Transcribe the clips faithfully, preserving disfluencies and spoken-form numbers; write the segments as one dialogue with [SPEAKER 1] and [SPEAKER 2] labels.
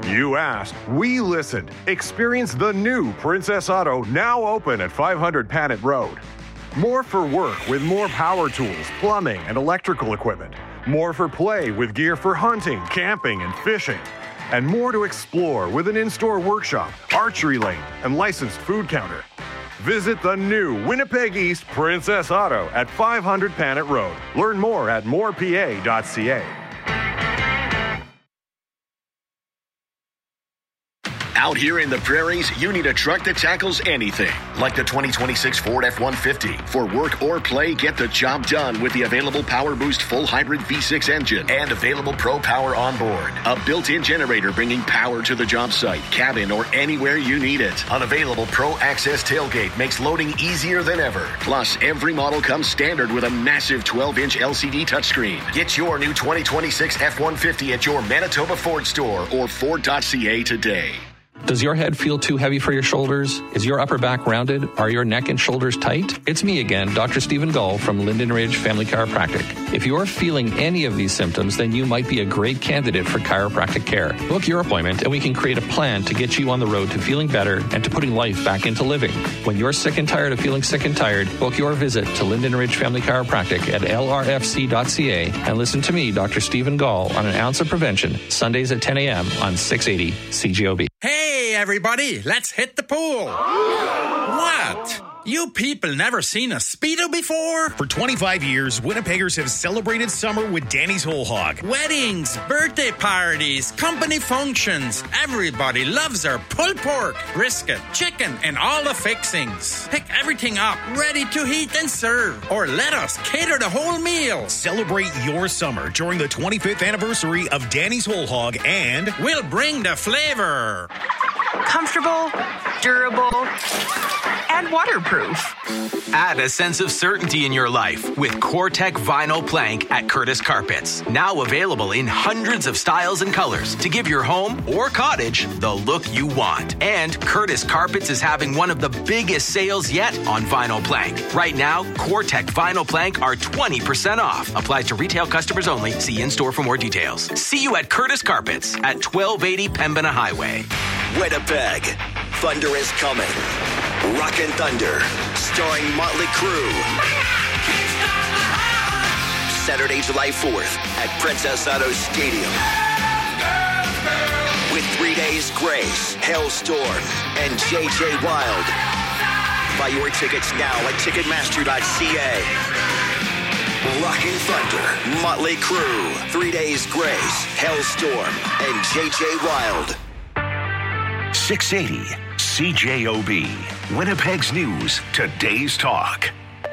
[SPEAKER 1] You asked, we listened. Experience the new Princess Auto, now open at five hundred Panet Road. More for work with more power tools, plumbing, and electrical equipment. More for play with gear for hunting, camping, and fishing. And more to explore with an in-store workshop, archery lane, and licensed food counter. Visit the new Winnipeg East Princess Auto at five hundred Panet Road. Learn more at more p a dot c a.
[SPEAKER 2] Out here in the prairies, you need a truck that tackles anything, like the twenty twenty-six Ford F one fifty. For work or play, get the job done with the available Power Boost full hybrid V six engine and available Pro Power on board. A built-in generator bringing power to the job site, cabin, or anywhere you need it. An available Pro Access tailgate makes loading easier than ever. Plus, every model comes standard with a massive twelve-inch L C D touchscreen. Get your new twenty twenty-six F one fifty at your Manitoba Ford store or Ford dot c a today.
[SPEAKER 3] Does your head feel too heavy for your shoulders? Is your upper back rounded? Are your neck and shoulders tight? It's me again, Doctor Stephen Gull from Linden Ridge Family Chiropractic. If you're feeling any of these symptoms, then you might be a great candidate for chiropractic care. Book your appointment and we can create a plan to get you on the road to feeling better and to putting life back into living. When you're sick and tired of feeling sick and tired, book your visit to Linden Ridge Family Chiropractic at L R F C dot c a and listen to me, Doctor Stephen Gull, on An Ounce of Prevention, Sundays at ten a.m. on six eighty C G O B.
[SPEAKER 4] Hey, everybody, let's hit the pool. What? You people never seen a Speedo before?
[SPEAKER 5] For twenty-five years, Winnipeggers have celebrated summer with Danny's Whole Hog.
[SPEAKER 4] Weddings, birthday parties, company functions. Everybody loves our pulled pork, brisket, chicken, and all the fixings. Pick everything up, ready to heat and serve. Or let us cater the whole meal.
[SPEAKER 5] Celebrate your summer during the twenty-fifth anniversary of Danny's Whole Hog and
[SPEAKER 4] we'll bring the flavor.
[SPEAKER 6] Comfortable, durable, and waterproof.
[SPEAKER 7] Add a sense of certainty in your life with Cortec Vinyl Plank at Curtis Carpets. Now available in hundreds of styles and colors to give your home or cottage the look you want. And Curtis Carpets is having one of the biggest sales yet on vinyl plank. Right now, Cortec Vinyl Plank are twenty percent off. Applies to retail customers only. See in-store for more details. See you at Curtis Carpets at twelve eighty Pembina Highway.
[SPEAKER 2] Winnipeg, Thunder is coming. Rockin' Thunder, starring Motley Crue. Saturday, July fourth at Princess Auto Stadium. With Three Days Grace, Hellstorm, and J J Wild. Buy your tickets now at Ticketmaster dot c a. Rockin' Thunder, Motley Crue, Three Days Grace, Hellstorm, and J J Wild.
[SPEAKER 8] six eighty C J O B, Winnipeg's News, Today's Talk.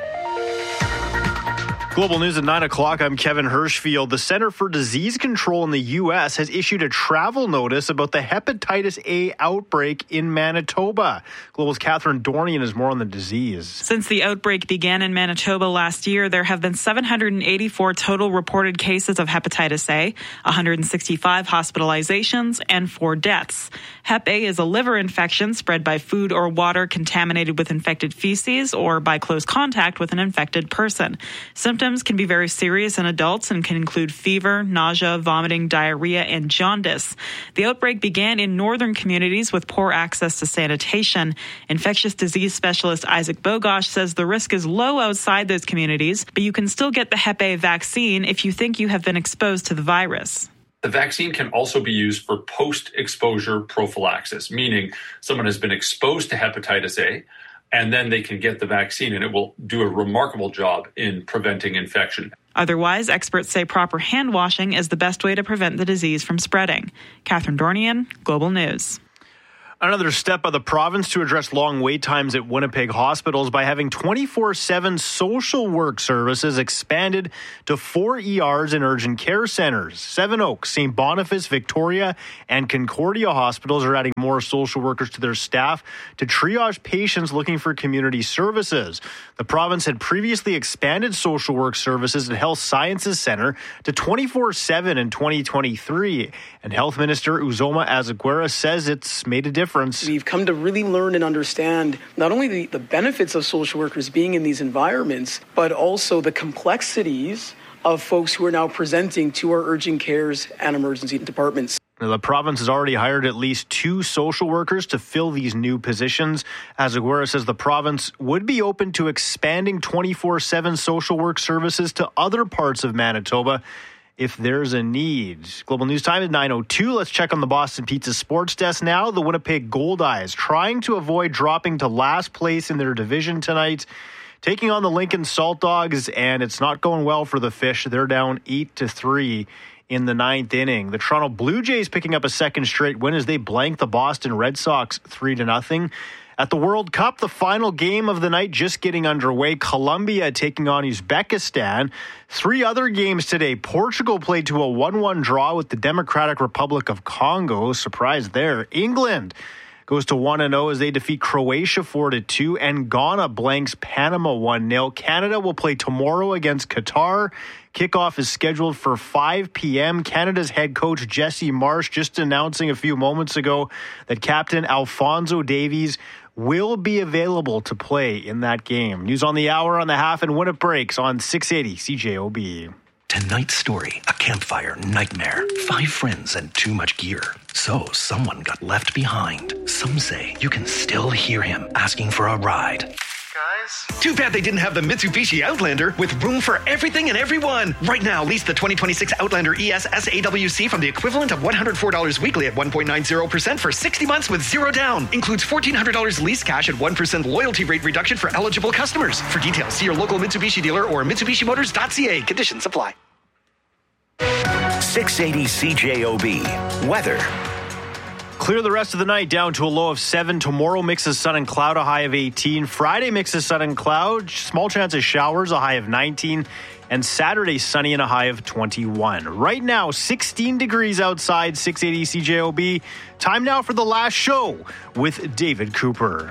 [SPEAKER 9] Global News at nine o'clock. I'm Kevin Hirschfield. The Center for Disease Control in the U S has issued a travel notice about the hepatitis A outbreak in Manitoba. Global's Catherine Dornian has more on the disease.
[SPEAKER 10] Since the outbreak began in Manitoba last year, there have been seven hundred eighty-four total reported cases of hepatitis A, one hundred sixty-five hospitalizations, and four deaths. Hep A is a liver infection spread by food or water contaminated with infected feces or by close contact with an infected person. Symptoms can be very serious in adults and can include fever, nausea, vomiting, diarrhea, and jaundice. The outbreak began in northern communities with poor access to sanitation. Infectious disease specialist Isaac Bogosh says the risk is low outside those communities, but you can still get the Hep A vaccine if you think you have been exposed to the virus.
[SPEAKER 11] The vaccine can also be used for post-exposure prophylaxis, meaning someone has been exposed to hepatitis A, and then they can get the vaccine, and it will do a remarkable job in preventing infection.
[SPEAKER 10] Otherwise, experts say proper hand washing is the best way to prevent the disease from spreading. Catherine Dornian, Global News.
[SPEAKER 9] Another step by the province to address long wait times at Winnipeg hospitals by having twenty-four seven social work services expanded to four E Rs and urgent care centers. Seven Oaks, Saint Boniface, Victoria, and Concordia hospitals are adding more social workers to their staff to triage patients looking for community services. The province had previously expanded social work services at Health Sciences Centre to twenty-four seven in twenty twenty-three, and Health Minister Uzoma Azaguera says it's made a difference.
[SPEAKER 12] We've come to really learn and understand not only the, the benefits of social workers being in these environments, but also the complexities of folks who are now presenting to our urgent cares and emergency departments.
[SPEAKER 9] The province has already hired at least two social workers to fill these new positions. As Aguirre says the province would be open to expanding twenty-four seven social work services to other parts of Manitoba if there's a need. Global News Time at nine oh two. Let's check on the Boston Pizza Sports Desk now. The Winnipeg Goldeyes trying to avoid dropping to last place in their division tonight, taking on the Lincoln Salt Dogs, and it's not going well for the Fish. They're down eight to three in the ninth inning. The Toronto Blue Jays picking up a second straight win as they blank the Boston Red Sox three to nothing. At the World Cup, the final game of the night just getting underway. Colombia taking on Uzbekistan. Three other games today. Portugal played to a one one draw with the Democratic Republic of Congo. Surprise there. England goes to one and oh as they defeat Croatia four to two, and Ghana blanks Panama one nil. Canada will play tomorrow against Qatar. Kickoff is scheduled for five p.m. Canada's head coach Jesse Marsh just announcing a few moments ago that Captain Alphonso Davies will be available to play in that game. News on the hour, on the half, and when it breaks on six eighty C J O B.
[SPEAKER 8] Tonight's story, a campfire nightmare. Five friends and too much gear. So someone got left behind. Some say you can still hear him asking for a ride.
[SPEAKER 13] Guys? Too bad they didn't have the Mitsubishi Outlander with room for everything and everyone. Right now, lease the twenty twenty-six Outlander E S S A W C from the equivalent of one hundred four dollars weekly at one point nine zero percent for sixty months with zero down. Includes fourteen hundred dollars lease cash at one percent loyalty rate reduction for eligible customers. For details, see your local Mitsubishi dealer or Mitsubishi Motors dot C A. Conditions apply.
[SPEAKER 8] six eighty C J O B. Weather.
[SPEAKER 9] Clear the rest of the night down to a low of seven. Tomorrow mixes sun and cloud, a high of eighteen. Friday mixes sun and cloud, small chance of showers, a high of nineteen. And Saturday sunny and a high of twenty-one. Right now, sixteen degrees outside, six eighty C J O B. Time now for the last show with David Cooper.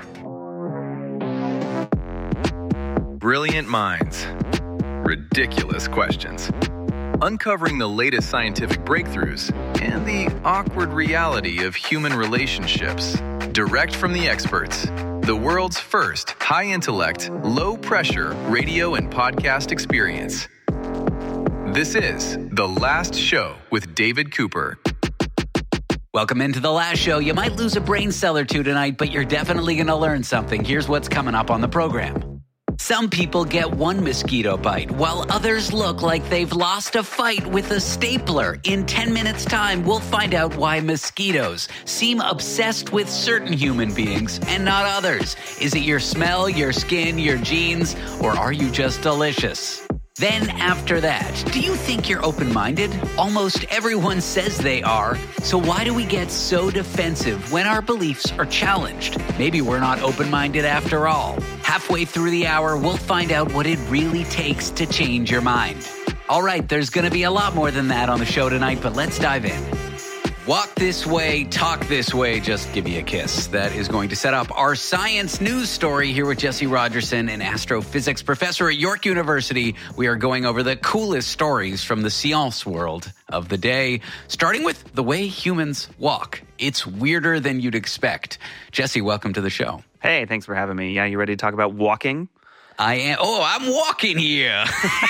[SPEAKER 14] Brilliant minds. Ridiculous questions. Uncovering the latest scientific breakthroughs and the awkward reality of human relationships. Direct from the experts. The world's first high-intellect, low-pressure radio and podcast experience. This is The Last Show with David Cooper.
[SPEAKER 15] Welcome into The Last Show. You might lose a brain cell or two tonight, but you're definitely going to learn something. Here's what's coming up on the program. Some people get one mosquito bite, while others look like they've lost a fight with a stapler. In ten minutes' time, we'll find out why mosquitoes seem obsessed with certain human beings and not others. Is it your smell, your skin, your genes, or are you just delicious? Then after that, do you think you're open-minded? Almost everyone says they are. So why do we get so defensive when our beliefs are challenged? Maybe we're not open-minded after all. Halfway through the hour, we'll find out what it really takes to change your mind. All right, there's going to be a lot more than that on the show tonight, but let's dive in. Walk this way, talk this way, just give me a kiss. That is going to set up our science news story here with Jesse Rogerson, an astrophysics professor at York University. We are going over the coolest stories from the science world of the day, starting with the way humans walk. It's weirder than you'd expect. Jesse, welcome to the show.
[SPEAKER 16] Hey, thanks for having me. Yeah, you ready to talk about walking?
[SPEAKER 15] I am. Oh, I'm walking here.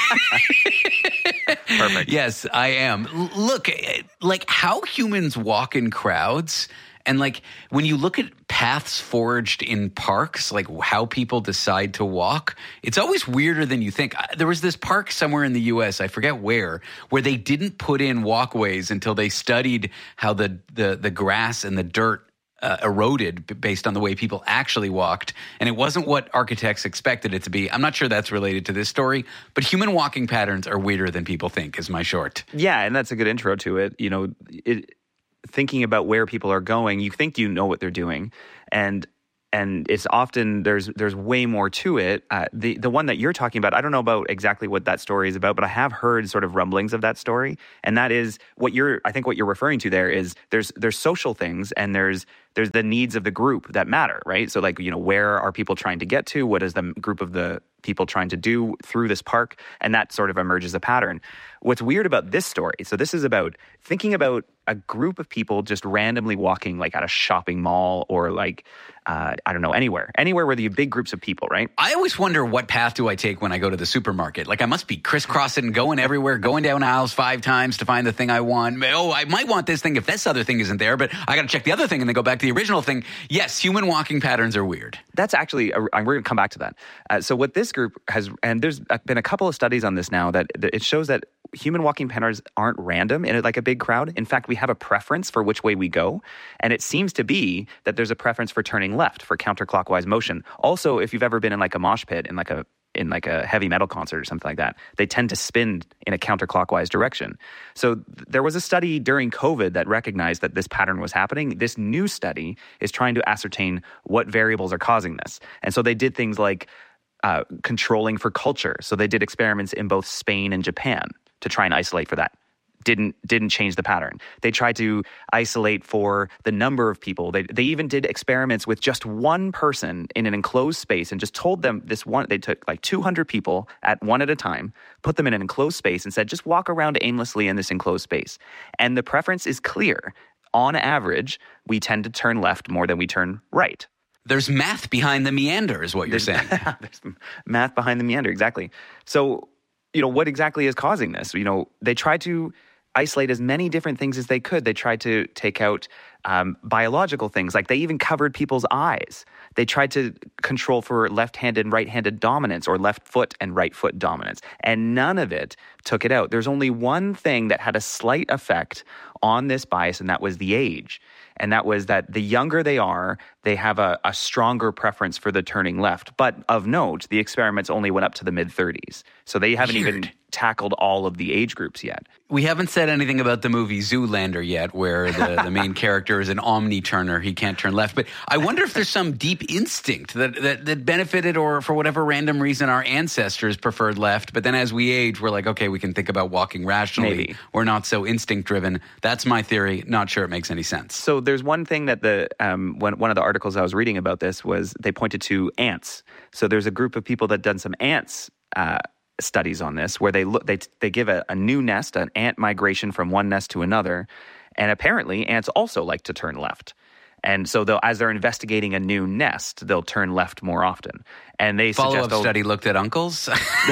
[SPEAKER 16] Perfect.
[SPEAKER 15] Yes, I am. L- look, like how humans walk in crowds, and like when you look at paths forged in parks, like how people decide to walk, it's always weirder than you think. There was this park somewhere in the U S, I forget where, where they didn't put in walkways until they studied how the the, the grass and the dirt Uh, eroded based on the way people actually walked. And it wasn't what architects expected it to be. I'm not sure that's related to this story, but human walking patterns are weirder than people think is my short.
[SPEAKER 16] Yeah, and that's a good intro to it. You know, it, thinking about where people are going, you think you know what they're doing. And and it's often, there's there's way more to it. Uh, the, the one that you're talking about, I don't know about exactly what that story is about, but I have heard sort of rumblings of that story. And that is what you're, I think what you're referring to there is there's there's social things and there's there's the needs of the group that matter, right? So like, you know, where are people trying to get to? What is the group of the people trying to do through this park? And that sort of emerges a pattern. What's weird about this story, so this is about thinking about a group of people just randomly walking like at a shopping mall or like, uh, I don't know, anywhere. Anywhere where you have big groups of people, right?
[SPEAKER 15] I always wonder what path do I take when I go to the supermarket. Like I must be crisscrossing, going everywhere, going down aisles five times to find the thing I want. Oh, I might want this thing if this other thing isn't there, but I got to check the other thing and then go back to the original thing. Yes, human walking patterns are weird.
[SPEAKER 16] That's actually, a, we're going to come back to that. Uh, so what this group has, and there's been a couple of studies on this now that, that it shows that human walking patterns aren't random in like a big crowd. In fact, we have a preference for which way we go. And it seems to be that there's a preference for turning left, for counterclockwise motion. Also, if you've ever been in like a mosh pit in like a in like a heavy metal concert or something like that, they tend to spin in a counterclockwise direction. So th- there was a study during COVID that recognized that this pattern was happening. This new study is trying to ascertain what variables are causing this. And so they did things like uh, controlling for culture. So they did experiments in both Spain and Japan to try and isolate for that. Didn't didn't change the pattern. They tried to isolate for the number of people. They they even did experiments with just one person in an enclosed space and just told them this one. They took like two hundred people at one at a time, put them in an enclosed space and said, just walk around aimlessly in this enclosed space. And the preference is clear. On average, we tend to turn left more than we turn right.
[SPEAKER 15] There's math behind the meander is what you're
[SPEAKER 16] There's,
[SPEAKER 15] saying.
[SPEAKER 16] There's math behind the meander, exactly. So, you know, what exactly is causing this? You know, they tried to isolate as many different things as they could. They tried to take out um, biological things, like they even covered people's eyes. They tried to control for left-handed and right-handed dominance or left foot and right foot dominance, and none of it took it out. There's only one thing that had a slight effect on this bias, and that was the age. And that was that the younger they are, they have a, a stronger preference for the turning left. But of note, the experiments only went up to the mid-thirties. So they haven't
[SPEAKER 15] Weird.
[SPEAKER 16] even tackled all of the age groups yet.
[SPEAKER 15] We haven't said anything about the movie Zoolander yet, where the, the main character is an omni-turner. He can't turn left. But I wonder if there's some deep instinct that, that, that benefited or for whatever random reason our ancestors preferred left. But then as we age, we're like, okay, we can think about walking rationally.
[SPEAKER 16] Maybe.
[SPEAKER 15] We're not so instinct-driven. That's my theory. Not sure it makes any sense.
[SPEAKER 16] So there's one thing that the um, one, one of the articles I was reading about this was they pointed to ants. So there's a group of people that done some ants uh studies on this where they look they they give a, a new nest, an ant migration from one nest to another, and apparently ants also like to turn left. And so they'll, as they're investigating a new nest, they'll turn left more often. And they
[SPEAKER 15] follow
[SPEAKER 16] suggest
[SPEAKER 15] up study looked at uncles.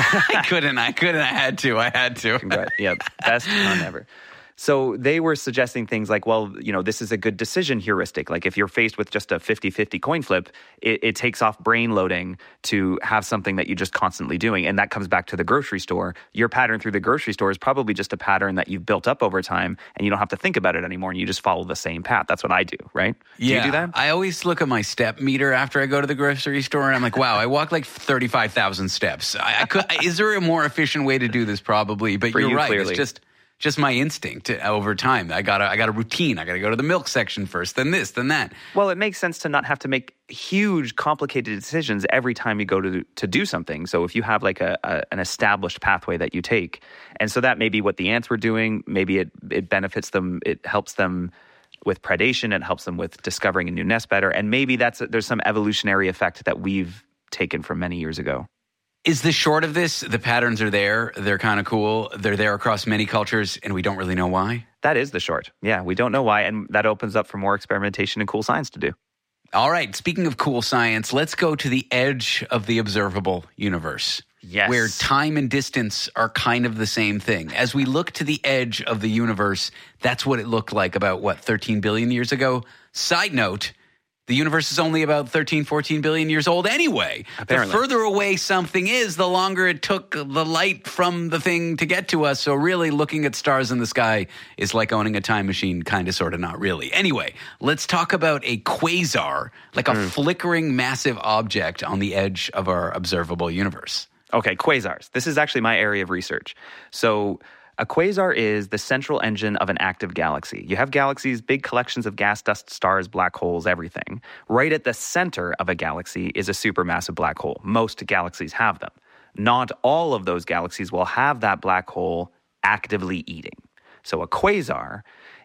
[SPEAKER 15] I couldn't. I couldn't. I had to. I had to.
[SPEAKER 16] Congrats. Yeah, best pun ever. So they were suggesting things like, well, you know, this is a good decision heuristic. Like if you're faced with just a fifty-fifty coin flip, it, it takes off brain loading to have something that you're just constantly doing. And that comes back to the grocery store. Your pattern through the grocery store is probably just a pattern that you've built up over time and you don't have to think about it anymore and you just follow the same path. That's what I do, right? Do
[SPEAKER 15] yeah,
[SPEAKER 16] you do that?
[SPEAKER 15] I always look at my step meter after I go to the grocery store and I'm like, wow, I walked like thirty-five thousand steps. I, I could, is there a more efficient way to do this? Probably, but
[SPEAKER 16] For
[SPEAKER 15] you're
[SPEAKER 16] you,
[SPEAKER 15] right.
[SPEAKER 16] clearly.
[SPEAKER 15] It's just... Just my instinct over time. I got a, I got a routine. I got to go to the milk section first, then this, then that.
[SPEAKER 16] Well, it makes sense to not have to make huge, complicated decisions every time you go to to do something. So if you have like a, a an established pathway that you take, and so that may be what the ants were doing. Maybe it it benefits them. It helps them with predation. It helps them with discovering a new nest better. And maybe that's there's some evolutionary effect that we've taken from many years ago.
[SPEAKER 15] Is the short of this, the patterns are there, they're kind of cool, they're there across many cultures, and we don't really know why?
[SPEAKER 16] That is the short. Yeah, we don't know why, and that opens up for more experimentation and cool science to do.
[SPEAKER 15] All right, speaking of cool science, let's go to the edge of the observable universe.
[SPEAKER 16] Yes.
[SPEAKER 15] Where time and distance are kind of the same thing. As we look to the edge of the universe, that's what it looked like about, what, thirteen billion years ago? Side note, the universe is only about thirteen, fourteen billion years old anyway.
[SPEAKER 16] Apparently.
[SPEAKER 15] The further away something is, the longer it took the light from the thing to get to us. So really looking at stars in the sky is like owning a time machine, kind of, sort of, not really. Anyway, let's talk about a quasar, like a mm. flickering massive object on the edge of our observable universe.
[SPEAKER 16] Okay, quasars. This is actually my area of research. So a quasar is the central engine of an active galaxy. You have galaxies, big collections of gas, dust, stars, black holes, everything. Right at the center of a galaxy is a supermassive black hole. Most galaxies have them. Not all of those galaxies will have that black hole actively eating. So a quasar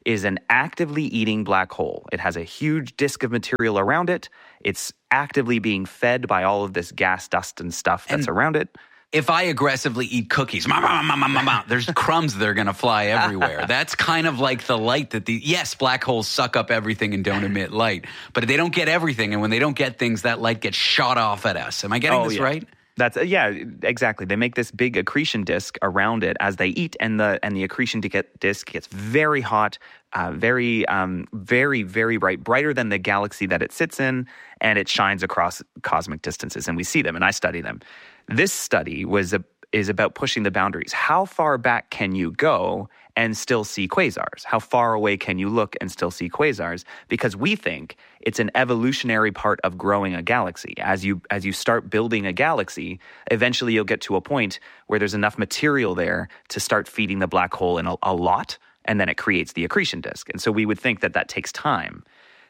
[SPEAKER 16] is an actively eating black hole. It has a huge disk of material around it. It's actively being fed by all of this gas, dust, and stuff that's and around it.
[SPEAKER 15] If I aggressively eat cookies, ma, ma, ma, ma, ma, ma, there's crumbs that are going to fly everywhere. That's kind of like the light that the, yes, black holes suck up everything and don't emit light, but they don't get everything. And when they don't get things, that light gets shot off at us. Am I getting
[SPEAKER 16] oh,
[SPEAKER 15] this
[SPEAKER 16] yeah.
[SPEAKER 15] right?
[SPEAKER 16] That's uh, yeah, exactly. They make this big accretion disk around it as they eat, and the and the accretion disk gets very hot, uh, very, um, very, very bright, brighter than the galaxy that it sits in, and it shines across cosmic distances. And we see them, and I study them. This study was a, is about pushing the boundaries. How far back can you go and still see quasars? How far away can you look and still see quasars? Because we think it's an evolutionary part of growing a galaxy. As you as you start building a galaxy, eventually you'll get to a point where there's enough material there to start feeding the black hole in a, a lot, and then it creates the accretion disk. And so we would think that that takes time.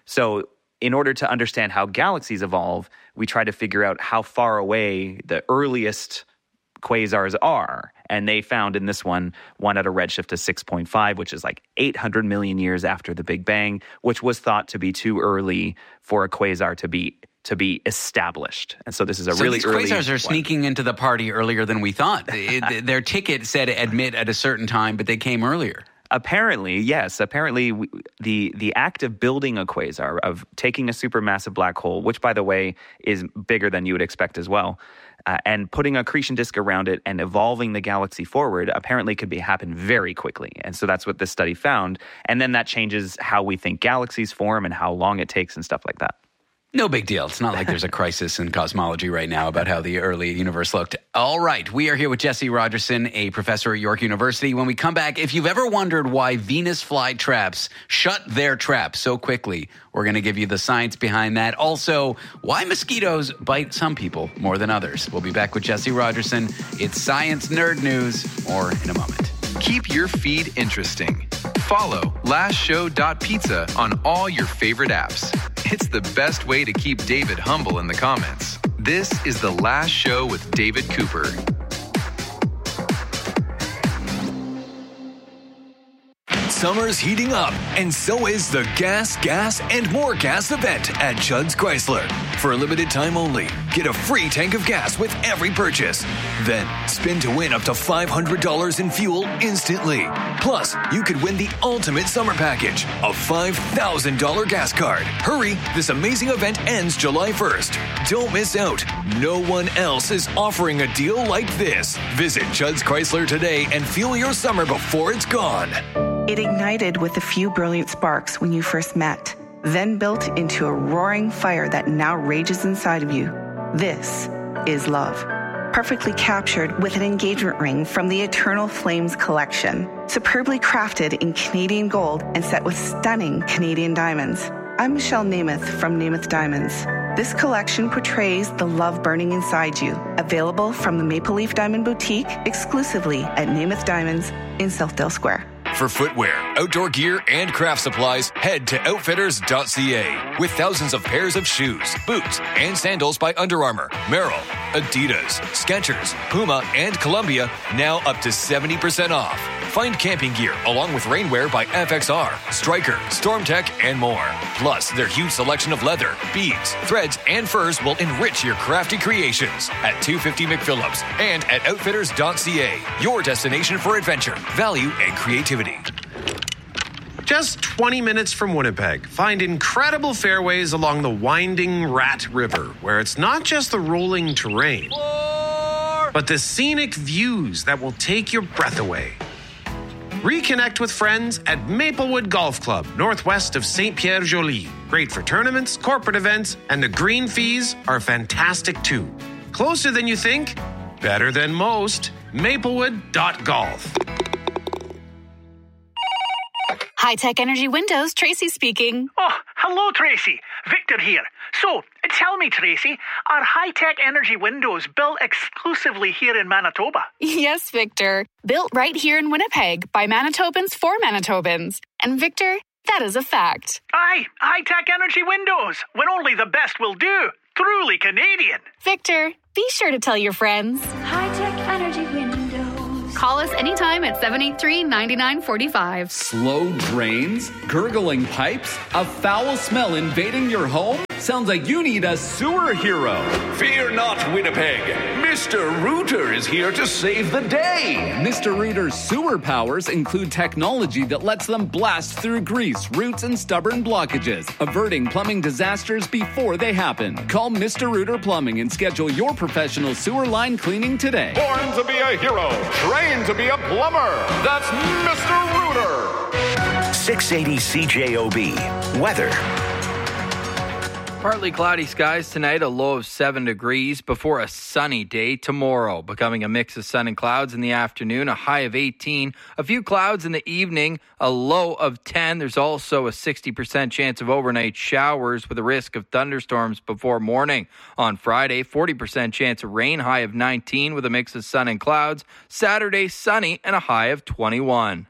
[SPEAKER 16] So in order to understand how galaxies evolve, we try to figure out how far away the earliest quasars are. And they found in this one, one at a redshift of six point five, which is like eight hundred million years after the Big Bang, which was thought to be too early for a quasar to be to be established. And so this is a
[SPEAKER 15] so
[SPEAKER 16] really
[SPEAKER 15] these
[SPEAKER 16] early
[SPEAKER 15] quasars are
[SPEAKER 16] one.
[SPEAKER 15] Sneaking into the party earlier than we thought. it, their ticket said admit at a certain time, but they came earlier.
[SPEAKER 16] Apparently, yes. Apparently, we, the the act of building a quasar, of taking a supermassive black hole, which, by the way, is bigger than you would expect as well, uh, and putting an accretion disk around it and evolving the galaxy forward, apparently could be happen very quickly. And so that's what this study found. And then that changes how we think galaxies form and how long it takes and stuff like that.
[SPEAKER 15] No big deal. It's not like there's a crisis in cosmology right now about how the early universe looked. All right. We are here with Jesse Rogerson, a professor at York University. When we come back, if you've ever wondered why Venus flytraps shut their traps so quickly, we're going to give you the science behind that. Also, why mosquitoes bite some people more than others. We'll be back with Jesse Rogerson. It's Science Nerd News, more in a moment.
[SPEAKER 14] Keep your feed interesting. Follow last show dot pizza on all your favorite apps. It's the best way to keep David humble in the comments. This is The Last Show with David Cooper.
[SPEAKER 17] Summer's heating up, and so is the Gas, Gas, and More Gas event at Judd's Chrysler. For a limited time only, get a free tank of gas with every purchase. Then, spin to win up to five hundred dollars in fuel instantly. Plus, you could win the ultimate summer package, a five thousand dollars gas card. Hurry, this amazing event ends July first. Don't miss out. No one else is offering a deal like this. Visit Judd's Chrysler today and fuel your summer before it's gone.
[SPEAKER 18] It ignited with a few brilliant sparks when you first met, then built into a roaring fire that now rages inside of you. This is love. Perfectly captured with an engagement ring from the Eternal Flames collection, superbly crafted in Canadian gold and set with stunning Canadian diamonds. I'm Michelle Namath from Namath Diamonds. This collection portrays the love burning inside you. Available from the Maple Leaf Diamond Boutique exclusively at Namath Diamonds in Southdale Square.
[SPEAKER 17] For footwear, outdoor gear, and craft supplies, head to outfitters dot c a. With thousands of pairs of shoes, boots, and sandals by Under Armour, Merrell, Adidas, Skechers, Puma, and Columbia, now up to seventy percent off. Find camping gear along with rainwear by F X R, Stryker, StormTech, and more. Plus, their huge selection of leather, beads, threads, and furs will enrich your crafty creations at two fifty McPhillips and at outfitters dot c a. Your destination for adventure, value, and creativity.
[SPEAKER 19] Just twenty minutes from Winnipeg, find incredible fairways along the winding Rat River, where it's not just the rolling terrain, but the scenic views that will take your breath away. Reconnect with friends at Maplewood Golf Club, northwest of Saint Pierre Joly. Great for tournaments, corporate events, and the green fees are fantastic too. Closer than you think, better than most. Maplewood dot golf.
[SPEAKER 20] High-Tech Energy Windows, Tracy speaking.
[SPEAKER 21] Oh, hello, Tracy. Victor here. So, tell me, Tracy, are High-Tech Energy Windows built exclusively here in Manitoba?
[SPEAKER 20] Yes, Victor. Built right here in Winnipeg by Manitobans for Manitobans. And Victor, that is a fact.
[SPEAKER 21] Aye, High-Tech Energy Windows, when only the best will do. Truly Canadian.
[SPEAKER 20] Victor, be sure to tell your friends.
[SPEAKER 22] High-Tech Energy Windows.
[SPEAKER 20] Call us anytime at seven eight three, nine nine four five.
[SPEAKER 1] Slow drains? Gurgling pipes? A foul smell invading your home? Sounds like you need a sewer hero.
[SPEAKER 22] Fear not, Winnipeg. Mister Rooter is here to save the day.
[SPEAKER 1] Mister Rooter's sewer powers include technology that lets them blast through grease, roots, and stubborn blockages, averting plumbing disasters before they happen. Call Mister Rooter Plumbing and schedule your professional sewer line cleaning today.
[SPEAKER 23] Born to be a hero, trained to be a plumber. That's Mister Rooter.
[SPEAKER 2] six eighty C J O B. Weather.
[SPEAKER 24] Partly cloudy skies tonight, a low of seven degrees before a sunny day tomorrow, becoming a mix of sun and clouds in the afternoon, a high of eighteen, a few clouds in the evening, a low of ten. There's also a sixty percent chance of overnight showers with a risk of thunderstorms before morning. On Friday, forty percent chance of rain, high of nineteen with a mix of sun and clouds. Saturday, sunny and a high of twenty-one.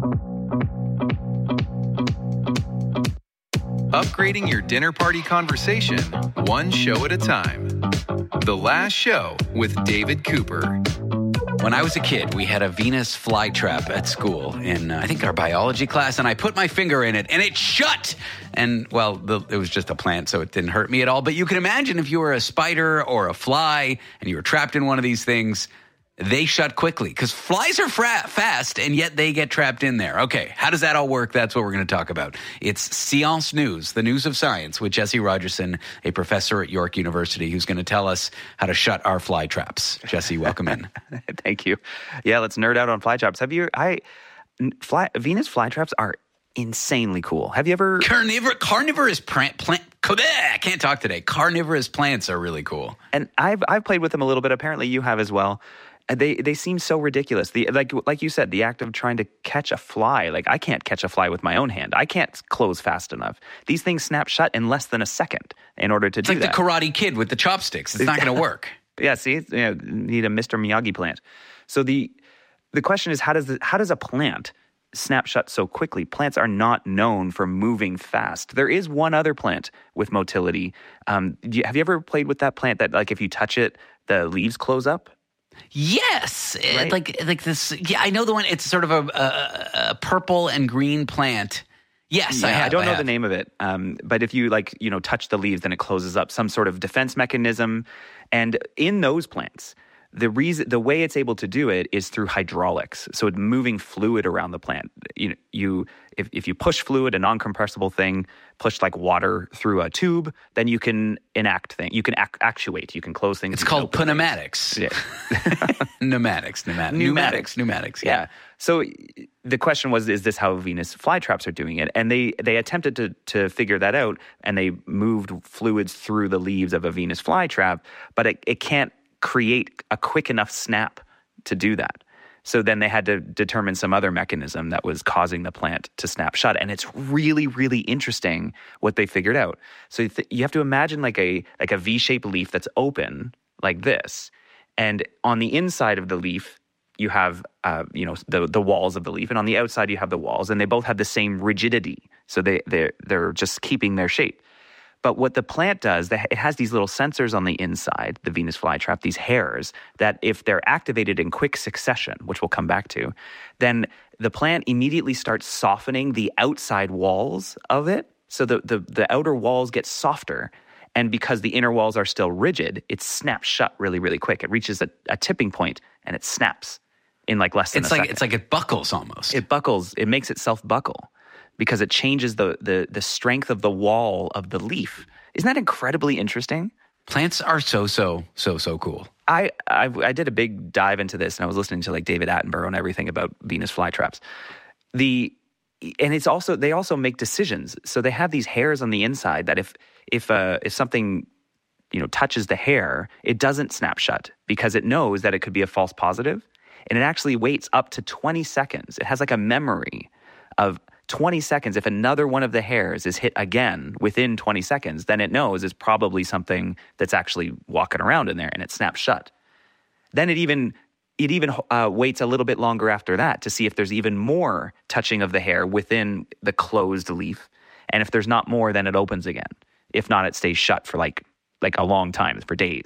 [SPEAKER 14] Upgrading your dinner party conversation, one show at a time. The Last Show with David Cooper.
[SPEAKER 15] When I was a kid, we had a Venus flytrap at school in, uh, I think, our biology class, and I put my finger in it, and it shut! And, well, the, it was just a plant, so it didn't hurt me at all. But you can imagine if you were a spider or a fly, and you were trapped in one of these things, they shut quickly because flies are fra- fast and yet they get trapped in there. Okay, how does that all work? That's what we're going to talk about. It's Science News, the news of science, with Jesse Rogerson, a professor at York University, who's going to tell us how to shut our fly traps. Jesse, welcome in.
[SPEAKER 16] Thank you. Yeah, let's nerd out on fly traps. Have you? I fly Venus flytraps are insanely cool. Have you ever
[SPEAKER 15] carnivore carnivorous plant plant? I can't talk today. Carnivorous plants are really cool,
[SPEAKER 16] and I've I've played with them a little bit. Apparently, you have as well. They they seem so ridiculous. The like like you said, the act of trying to catch a fly. Like I can't catch a fly with my own hand. I can't close fast enough. These things snap shut in less than a second in order to
[SPEAKER 15] it's
[SPEAKER 16] do
[SPEAKER 15] like
[SPEAKER 16] that.
[SPEAKER 15] It's like the Karate Kid with the chopsticks. It's not going to work.
[SPEAKER 16] Yeah, see, you know, need a Mister Miyagi plant. So the the question is, how does the, how does a plant snap shut so quickly? Plants are not known for moving fast. There is one other plant with motility. Um, do you, have you ever played with that plant that, like, if you touch it, the leaves close up?
[SPEAKER 15] Yes, right? like like this. Yeah, I know the one. It's sort of a, a, a purple and green plant. Yes,
[SPEAKER 16] yeah,
[SPEAKER 15] I have.
[SPEAKER 16] I don't
[SPEAKER 15] I
[SPEAKER 16] know
[SPEAKER 15] have.
[SPEAKER 16] the name of it, um, but if you like, you know, touch the leaves, then it closes up. Some sort of defense mechanism, and in those plants, the reason, the way it's able to do it is through hydraulics. So it's moving fluid around the plant. You, you, if if you push fluid, a non-compressible thing, push like water through a tube, then you can enact things. You can ac- actuate. You can close things.
[SPEAKER 15] It's called pneumatics.
[SPEAKER 16] Yeah.
[SPEAKER 15] pneumatics, pneumatics, pneumatics, pneumatics. Yeah.
[SPEAKER 16] yeah. So the question was, is this how Venus flytraps are doing it? And they they attempted to to figure that out, and they moved fluids through the leaves of a Venus flytrap, but it, it can't create a quick enough snap to do that. So then they had to determine some other mechanism that was causing the plant to snap shut. And it's really, really interesting what they figured out. So you, th- you have to imagine like a like a V-shaped leaf that's open like this. And on the inside of the leaf, you have uh, you know the the walls of the leaf, and on the outside you have the walls, and they both have the same rigidity. So they they're, they're just keeping their shape. But what the plant does, it has these little sensors on the inside, the Venus flytrap, these hairs, that if they're activated in quick succession, which we'll come back to, then the plant immediately starts softening the outside walls of it. So the, the, the outer walls get softer. And because the inner walls are still rigid, it snaps shut really, really quick. It reaches a, a tipping point and it snaps in like less than
[SPEAKER 15] it's
[SPEAKER 16] a
[SPEAKER 15] like,
[SPEAKER 16] second.
[SPEAKER 15] It's like it buckles almost.
[SPEAKER 16] It buckles. It makes itself buckle, because it changes the, the the strength of the wall of the leaf. Isn't that incredibly interesting?
[SPEAKER 15] Plants are so, so, so, so cool.
[SPEAKER 16] I, I I did a big dive into this, and I was listening to like David Attenborough and everything about Venus flytraps. The and it's also they also make decisions. So they have these hairs on the inside that if if uh, if something you know touches the hair, it doesn't snap shut because it knows that it could be a false positive, and it actually waits up to twenty seconds. It has like a memory of twenty seconds. If another one of the hairs is hit again within twenty seconds, then it knows it's probably something that's actually walking around in there, and it snaps shut. Then it even it even uh, waits a little bit longer after that to see if there's even more touching of the hair within the closed leaf. And if there's not more, then it opens again. If not, it stays shut for like like a long time, for days,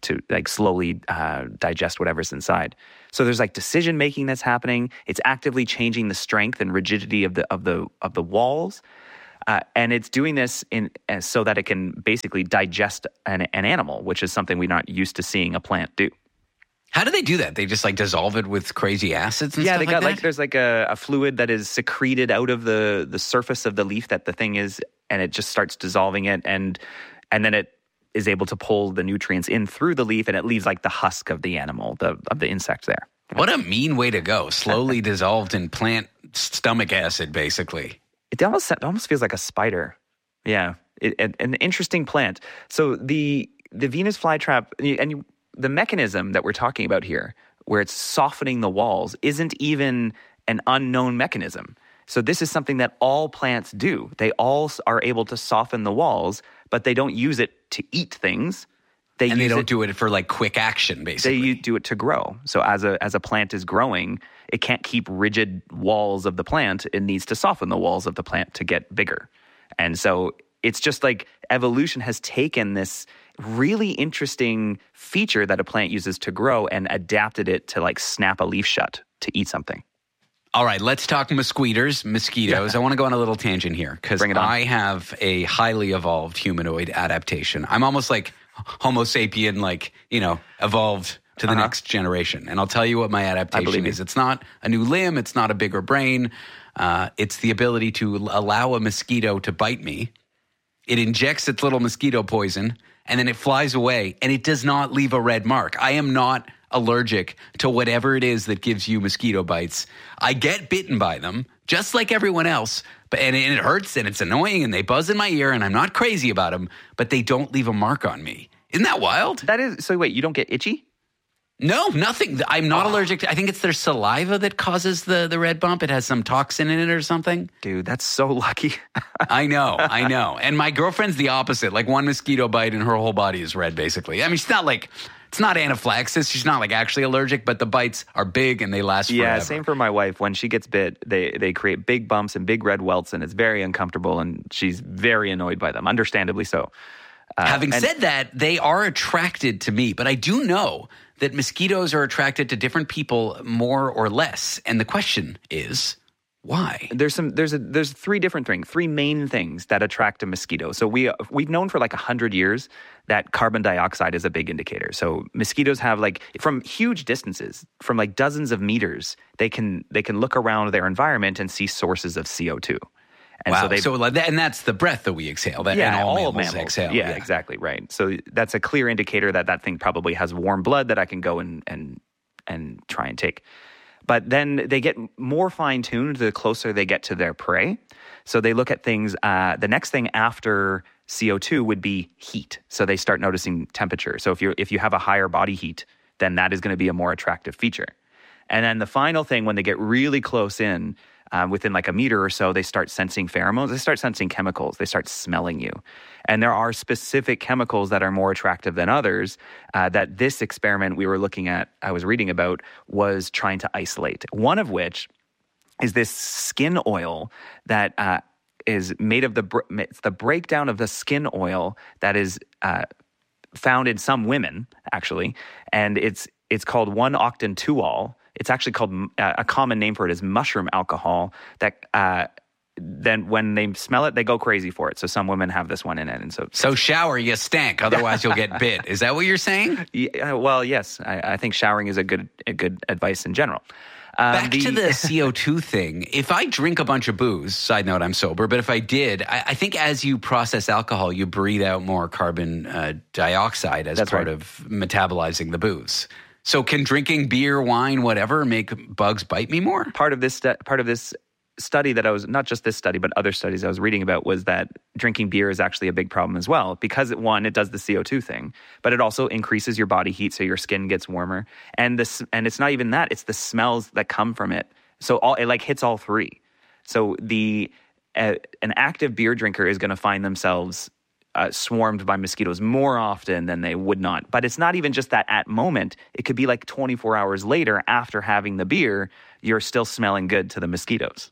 [SPEAKER 16] to like slowly uh, digest whatever's inside. So there's like decision making that's happening. It's actively changing the strength and rigidity of the of the of the walls, uh, and it's doing this in uh, so that it can basically digest an, an animal, which is something we're not used to seeing a plant do.
[SPEAKER 15] How do they do that? They just like dissolve it with crazy acids and
[SPEAKER 16] yeah,
[SPEAKER 15] stuff
[SPEAKER 16] they
[SPEAKER 15] like
[SPEAKER 16] got
[SPEAKER 15] that?
[SPEAKER 16] like there's like a, a fluid that is secreted out of the the surface of the leaf that the thing is, and it just starts dissolving it, and and then it is able to pull the nutrients in through the leaf, and it leaves like the husk of the animal, the of the insect there.
[SPEAKER 15] What a mean way to go! Slowly dissolved in plant stomach acid, basically.
[SPEAKER 16] It almost it almost feels like a spider. Yeah, it, it, an interesting plant. So the the Venus flytrap, and you, the mechanism that we're talking about here, where it's softening the walls, isn't even an unknown mechanism. So this is something that all plants do. They all are able to soften the walls, but they don't use it to eat things. They
[SPEAKER 15] and
[SPEAKER 16] use
[SPEAKER 15] they don't
[SPEAKER 16] it,
[SPEAKER 15] do it for like quick action, basically.
[SPEAKER 16] They do it to grow. So as a as a plant is growing, it can't keep rigid walls of the plant. It needs to soften the walls of the plant to get bigger. And so it's just like evolution has taken this really interesting feature that a plant uses to grow and adapted it to like snap a leaf shut to eat something.
[SPEAKER 15] All right, let's talk mosquitoes. Mosquitoes. Yeah. I want to go on a little tangent here because I have a highly evolved humanoid adaptation. I'm almost like Homo sapien, like, you know, evolved to the uh-huh. next generation. And I'll tell you what my adaptation is. It's not a new limb. It's not a bigger brain. Uh, it's the ability to allow a mosquito to bite me. It injects its little mosquito poison, and then it flies away, and it does not leave a red mark. I am not allergic to whatever it is that gives you mosquito bites. I get bitten by them, just like everyone else, but and it hurts, and it's annoying, and they buzz in my ear, and I'm not crazy about them, but they don't leave a mark on me. Isn't that wild?
[SPEAKER 16] That is. So wait, you don't get itchy?
[SPEAKER 15] No, nothing. I'm not oh. allergic to, I think it's their saliva that causes the, the red bump. It has some toxin in it or something.
[SPEAKER 16] Dude, that's so lucky.
[SPEAKER 15] I know, I know. And my girlfriend's the opposite. Like one mosquito bite and her whole body is red, basically. I mean, she's not like, it's not anaphylaxis. She's not like actually allergic, but the bites are big and they last forever.
[SPEAKER 16] Yeah, same for my wife. When she gets bit, they, they create big bumps and big red welts, and it's very uncomfortable, and she's very annoyed by them, understandably so.
[SPEAKER 15] Uh, Having and, said that, they are attracted to me, but I do know that mosquitoes are attracted to different people more or less. And the question is, why?
[SPEAKER 16] There's some. There's a. There's three different things. Three main things that attract a mosquito. So we we've known for like a hundred years that carbon dioxide is a big indicator. So mosquitoes have like from huge distances, from like dozens of meters, they can they can look around their environment and see sources of C O two.
[SPEAKER 15] And wow. So, so like that, and that's the breath that we exhale. That
[SPEAKER 16] yeah,
[SPEAKER 15] and all,
[SPEAKER 16] all
[SPEAKER 15] mammals,
[SPEAKER 16] mammals
[SPEAKER 15] exhale.
[SPEAKER 16] Yeah,
[SPEAKER 15] yeah,
[SPEAKER 16] exactly right. So that's a clear indicator that that thing probably has warm blood that I can go and and and try and take. But then they get more fine-tuned the closer they get to their prey. So they look at things, uh, the next thing after C O two would be heat. So they start noticing temperature. So if you if you have a higher body heat, then that is going to be a more attractive feature. And then the final thing, when they get really close in, um, within like a meter or so, they start sensing pheromones. They start sensing chemicals. They start smelling you. And there are specific chemicals that are more attractive than others uh, that this experiment we were looking at, I was reading about, was trying to isolate. One of which is this skin oil that uh, is made of the, it's the breakdown of the skin oil that is uh, found in some women, actually. And it's it's called one octantol. It's actually called, uh, a common name for it is mushroom alcohol that uh, then when they smell it, they go crazy for it. So some women have this one in it. And so,
[SPEAKER 15] so shower, you stank. Otherwise you'll get bit. Is that what you're saying?
[SPEAKER 16] Yeah, well, yes. I, I think showering is a good, a good advice in general. Um,
[SPEAKER 15] Back the, to the C O two thing. If I drink a bunch of booze, side note, I'm sober, but if I did, I, I think as you process alcohol, you breathe out more carbon uh, dioxide as
[SPEAKER 16] That's
[SPEAKER 15] part
[SPEAKER 16] right.
[SPEAKER 15] of metabolizing the booze. So can drinking beer, wine, whatever, make bugs bite me more?
[SPEAKER 16] Part of this stu- part of this study that I was, not just this study, but other studies I was reading about, was that drinking beer is actually a big problem as well. Because, it, one, it does the C O two thing, but it also increases your body heat, so your skin gets warmer. And this, and it's not even that, it's the smells that come from it. So all it like hits all three. So the uh, an active beer drinker is going to find themselves Uh, swarmed by mosquitoes more often than they would not. But it's not even just that at moment. It could be like twenty-four hours later after having the beer, you're still smelling good to the mosquitoes.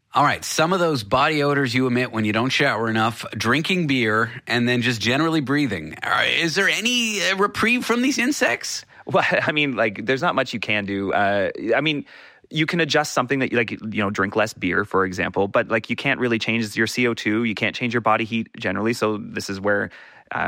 [SPEAKER 15] All right, some of those body odors you emit when you don't shower enough, drinking beer, and then just generally breathing. Is there any uh, reprieve from these insects?
[SPEAKER 16] Well, I mean, like, there's not much you can do. Uh, I mean, you can adjust something that, like, you know, drink less beer, for example, but, like, you can't really change your C O two. You can't change your body heat generally. So this is where